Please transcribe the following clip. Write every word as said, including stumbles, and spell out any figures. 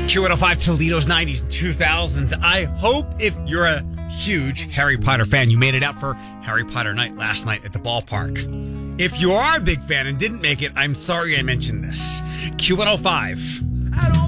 Q one oh five Toledo's nineties and two thousands. I hope if you're a huge Harry Potter fan, you made it out for Harry Potter night last night at the ballpark. If you are a big fan and didn't make it, I'm sorry I mentioned this. Q one oh five.